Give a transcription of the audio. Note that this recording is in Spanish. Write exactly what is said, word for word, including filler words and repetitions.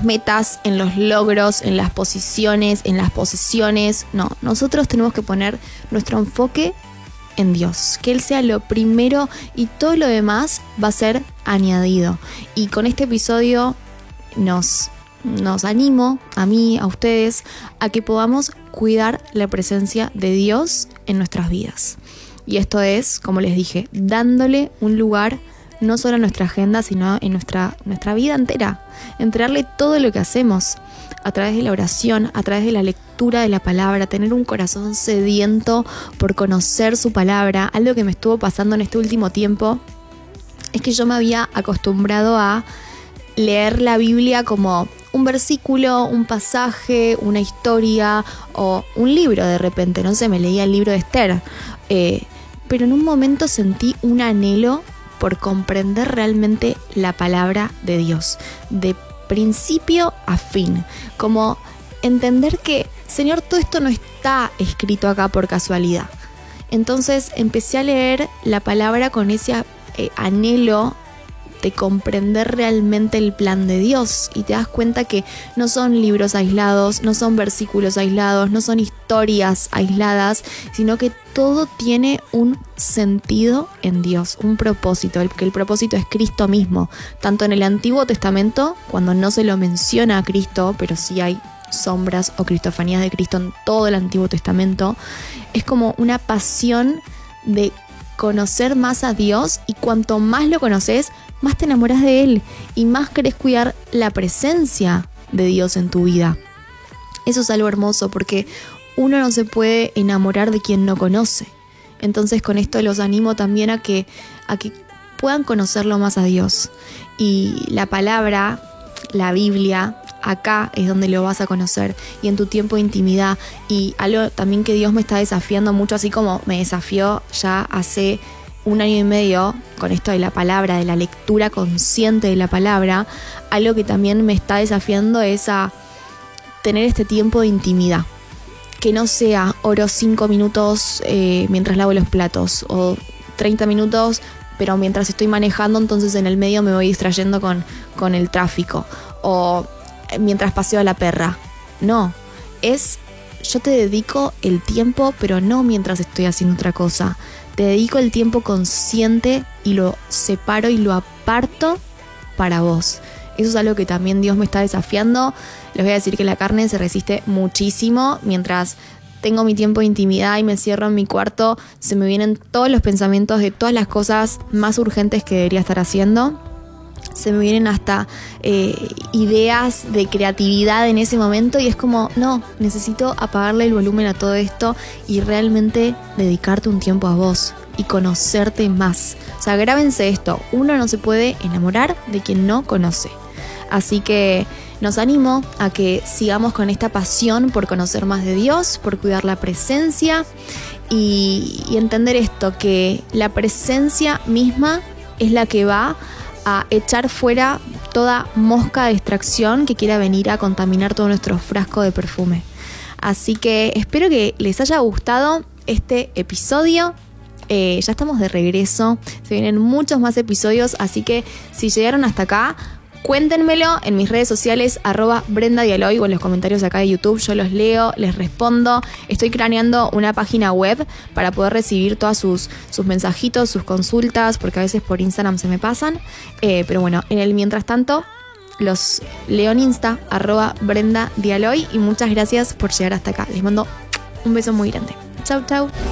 metas, en los logros, en las posiciones, en las posesiones. No, nosotros tenemos que poner nuestro enfoque en Dios, que Él sea lo primero y todo lo demás va a ser añadido. Y con este episodio nos, nos animo, a mí, a ustedes, a que podamos cuidar la presencia de Dios en nuestras vidas. Y esto es, como les dije, dándole un lugar no solo en nuestra agenda, sino en nuestra, nuestra vida entera. Entregarle todo lo que hacemos a través de la oración, a través de la lectura de la palabra, tener un corazón sediento por conocer su palabra. Algo que me estuvo pasando en este último tiempo es que yo me había acostumbrado a leer la Biblia como un versículo, un pasaje, una historia o un libro de repente. No sé, me leía el libro de Esther. Eh, pero en un momento sentí un anhelo por comprender realmente la palabra de Dios, de principio a fin, como entender que, Señor, todo esto no está escrito acá por casualidad. Entonces empecé a leer la palabra con ese eh, anhelo de comprender realmente el plan de Dios, y te das cuenta que no son libros aislados, no son versículos aislados, no son historias aisladas, sino que todo tiene un sentido en Dios, un propósito, porque el propósito es Cristo mismo, tanto en el Antiguo Testamento, cuando no se lo menciona a Cristo, pero sí hay sombras o cristofanías de Cristo en todo el Antiguo Testamento. Es como una pasión de conocer más a Dios, y cuanto más lo conoces, más te enamoras de Él y más querés cuidar la presencia de Dios en tu vida. Eso es algo hermoso, porque uno no se puede enamorar de quien no conoce. Entonces con esto los animo también a que, a que puedan conocerlo más a Dios. Y la palabra, la Biblia, acá es donde lo vas a conocer, y en tu tiempo de intimidad. Y algo también que Dios me está desafiando mucho, así como me desafió ya hace un año y medio con esto de la palabra, de la lectura consciente de la palabra. Algo que también me está desafiando es a tener este tiempo de intimidad, que no sea oro cinco minutos eh, mientras lavo los platos, o treinta minutos pero mientras estoy manejando, entonces en el medio me voy distrayendo con, con el tráfico, o mientras paseo a la perra. No, es yo te dedico el tiempo, pero no mientras estoy haciendo otra cosa. Te dedico el tiempo consciente y lo separo y lo aparto para vos. Eso es algo que también Dios me está desafiando. Les voy a decir que la carne se resiste muchísimo. Mientras tengo mi tiempo de intimidad y me cierro en mi cuarto, se me vienen todos los pensamientos de todas las cosas más urgentes que debería estar haciendo. Se me vienen hasta eh, ideas de creatividad en ese momento, y es como, no, necesito apagarle el volumen a todo esto y realmente dedicarte un tiempo a vos y conocerte más. O sea, grábense esto, uno no se puede enamorar de quien no conoce. Así que nos animo a que sigamos con esta pasión por conocer más de Dios, por cuidar la presencia y, y entender esto, que la presencia misma es la que va a echar fuera toda mosca de distracción que quiera venir a contaminar todo nuestro frasco de perfume. Así que espero que les haya gustado este episodio. Eh, ya estamos de regreso, se vienen muchos más episodios, así que si llegaron hasta acá, cuéntenmelo en mis redes sociales, arroba Brenda Dialoy, o en los comentarios acá de YouTube. Yo los leo, les respondo. Estoy craneando una página web para poder recibir todos sus, sus mensajitos, sus consultas, porque a veces por Instagram se me pasan. Eh, pero bueno, en el mientras tanto, los leo en Insta, arroba Brenda Dialoy, y muchas gracias por llegar hasta acá. Les mando un beso muy grande. Chau, chau.